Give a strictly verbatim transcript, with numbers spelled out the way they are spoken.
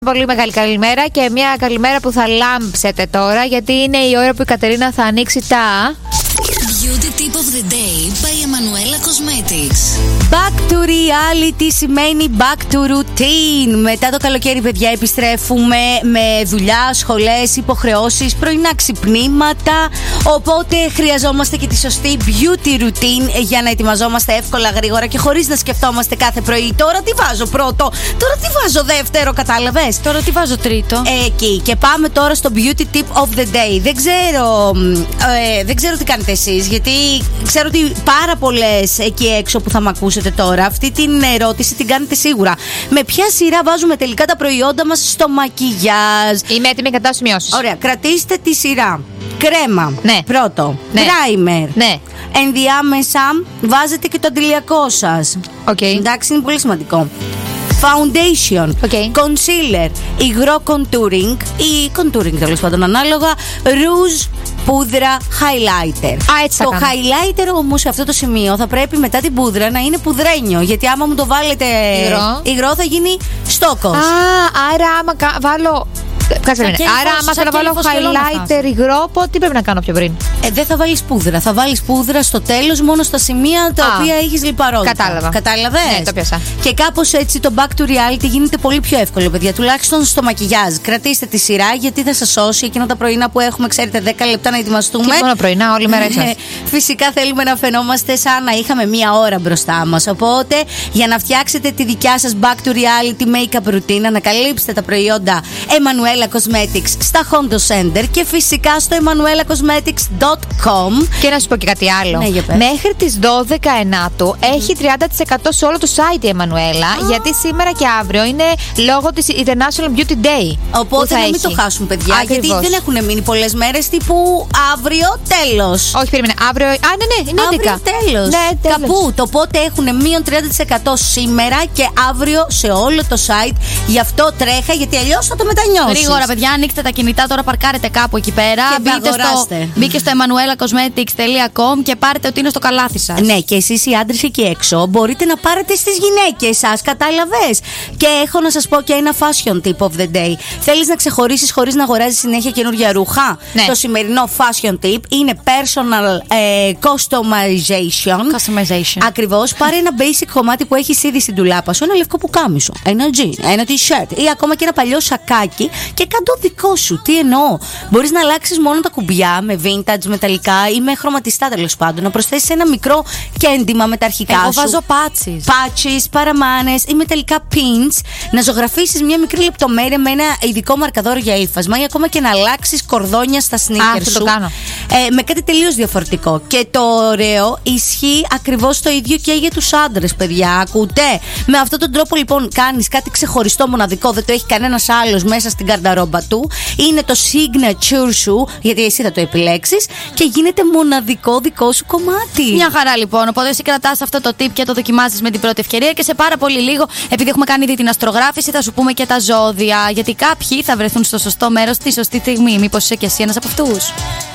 Πολύ μεγάλη καλημέρα και μια καλημέρα που θα λάμψετε τώρα, γιατί είναι η ώρα που η Κατερίνα θα ανοίξει τα Beauty Tip of the Day by Emanuela Cosmetics. Back to reality σημαίνει back to routine. Μετά το καλοκαίρι, παιδιά, επιστρέφουμε με δουλειά, σχολές, υποχρεώσεις, πρωινά ξυπνήματα. Οπότε χρειαζόμαστε και τη σωστή beauty routine για να ετοιμαζόμαστε εύκολα, γρήγορα και χωρίς να σκεφτόμαστε κάθε πρωί. Τώρα τι βάζω πρώτο, τώρα τι βάζω δεύτερο, κατάλαβες. Τώρα τι βάζω τρίτο. Εκεί. Και πάμε τώρα στο beauty tip of the day. Δεν ξέρω, ε, δεν ξέρω τι κάνετε εσείς, γιατί ξέρω ότι πάρα πολλές εκεί έξω που θα με ακούσετε τώρα, αυτή την ερώτηση την κάνετε σίγουρα. Με ποια σειρά βάζουμε τελικά τα προϊόντα μας στο μακιγιάζ? Είμαι έτοιμη για τα σημειώσεις. Ωραία, κρατήστε τη σειρά. Κρέμα, ναι. Πρώτο. Ναι. Primer. Ναι. Ενδιάμεσα βάζετε και το αντιλιακό σας. Okay. Εντάξει, είναι πολύ σημαντικό. Foundation, okay. Concealer, υγρό contouring ή contouring τέλος πάντων ανάλογα, rouge, πούδρα, highlighter. Α, έτσι θα το κάνω. highlighter όμως σε αυτό το σημείο θα πρέπει μετά την πούδρα να είναι πουδρένιο, γιατί άμα μου το βάλετε υγρό, υγρό θα γίνει στόκος. Α, άρα άμα κα... βάλω... Κάτσε μήνε. Άρα, άμα θέλω να βάλω highlighter υγρό, τι πρέπει να κάνω πιο πριν? Ε, δεν θα βάλεις πούδρα. Θα βάλεις πούδρα στο τέλος, μόνο στα σημεία τα Α, οποία έχεις λιπαρότητα. Κατάλαβα. Κατάλαβες? Ναι, το πιάσα. Και κάπως έτσι το back to reality γίνεται πολύ πιο εύκολο, παιδιά. Τουλάχιστον στο μακιγιάζ. Κρατήστε τη σειρά, γιατί θα σας σώσει εκείνα τα πρωινά που έχουμε, ξέρετε, δέκα λεπτά να ετοιμαστούμε. Και μόνο πρωινά, όλη μέρα εσάς. Φυσικά θέλουμε να φαινόμαστε σαν να είχαμε μία ώρα μπροστά μας. Οπότε, για να φτιάξετε τη δικιά σας back to reality make-up routine, ανακαλύψτε τα προϊόντα Emanuela Cosmetics στα Hondo Center και φυσικά στο emanuela cosmetics dot com. Και να σου πω και κάτι άλλο. Ναι, μέχρι τις δώδεκα ενάτου mm-hmm. έχει τριάντα τοις εκατό σε όλο το site η Emanuela, ah. γιατί σήμερα και αύριο είναι λόγω της International Beauty Day. Οπότε να μην έχει. το χάσουν, παιδιά. Ακριβώς. Γιατί δεν έχουν μείνει πολλές μέρες, τύπου αύριο τέλος. Όχι, περίμενε. Αύριο. Α, ναι, ναι, είναι έντεκα. Αύριο τέλος. Ναι, τέλος. Καπού. Το οπότε έχουν μείον τριάντα τοις εκατό σήμερα και αύριο σε όλο το site. Γι' αυτό τρέχα, γιατί αλλιώς θα το μετανιώσεις. Γρήγορα, παιδιά, ανοίξτε τα κινητά τώρα, παρκάρετε κάπου εκεί πέρα. Και μπείτε στο, μπείτε στο emanuela cosmetics dot com και πάρετε ότι είναι στο καλάθι σας. Ναι, και εσείς οι άντρες εκεί έξω μπορείτε να πάρετε στις γυναίκες σας, κατάλαβες. Και έχω να σας πω και ένα fashion tip of the day. Θέλεις να ξεχωρίσεις χωρίς να αγοράζεις συνέχεια καινούργια ρούχα? Ναι. Το σημερινό fashion tip είναι personal ε, customization. Customization. Ακριβώς. Πάρε ένα basic κομμάτι που έχεις ήδη στην τουλάπα σου, ένα λευκό πουκάμισο, ένα jean, ένα t-shirt ή ακόμα και ένα παλιό σακάκι και κάντο δικό σου. Τι εννοώ? Μπορείς να αλλάξεις μόνο τα κουμπιά με vintage, μεταλλικά ή με χρωματιστά, τέλος πάντων. Να προσθέσεις ένα μικρό κέντημα με τα αρχικά Εγώ σου. βάζω patches. Patches, παραμάνες ή μεταλλικά pins. Να ζωγραφίσεις μια μικρή λεπτομέρεια με ένα ειδικό μαρκαδόρο για ύφασμα ή ακόμα και να αλλάξεις κορδόνια στα sneakers σου. Το κάνω. Ε, με κάτι τελείως διαφορετικό. Και το ωραίο ισχύει ακριβώς το ίδιο και για τους άντρες, παιδιά. Ακούτε? Με αυτόν τον τρόπο λοιπόν κάνεις κάτι ξεχωριστό, μοναδικό, δεν το έχει κανένας άλλος μέσα στην καρνταρόμπα του. Είναι το signature σου, γιατί εσύ θα το επιλέξεις και γίνεται μοναδικό δικό σου κομμάτι. Μια χαρά λοιπόν. Οπότε εσύ κρατάς αυτό το tip και το δοκιμάζεις με την πρώτη ευκαιρία και σε πάρα πολύ λίγο, επειδή έχουμε κάνει ήδη την αστρογράφηση, θα σου πούμε και τα ζώδια. Γιατί κάποιοι θα βρεθούν στο σωστό μέρος τη σωστή στιγμή. Μήπως είσαι και εσύ ένας από αυτούς?